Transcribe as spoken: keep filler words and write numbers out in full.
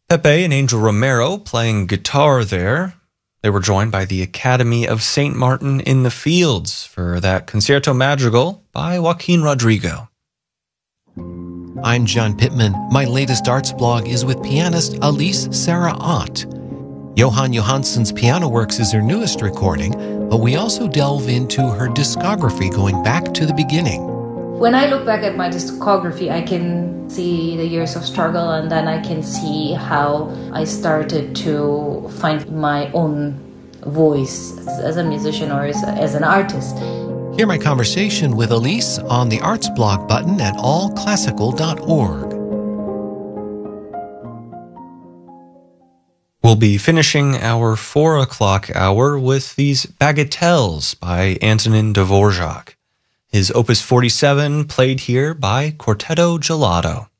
Pepe and Angel Romero playing guitar there. They were joined by the Academy of Saint Martin in the Fields for that Concerto Madrigal by Joaquin Rodrigo. I'm John Pittman. My latest arts blog is with pianist Elise Sarah Ott. Johan Johansson's Piano Works is her newest recording, but we also delve into her discography going back to the beginning. When I look back at my discography, I can see the years of struggle, and then I can see how I started to find my own voice as a musician or as, a, as an artist. Hear my conversation with Elise on the Arts blog button at all classical dot org. We'll be finishing our four o'clock hour with these Bagatelles by Antonin Dvorak. His Opus forty-seven played here by Quartetto Gelato.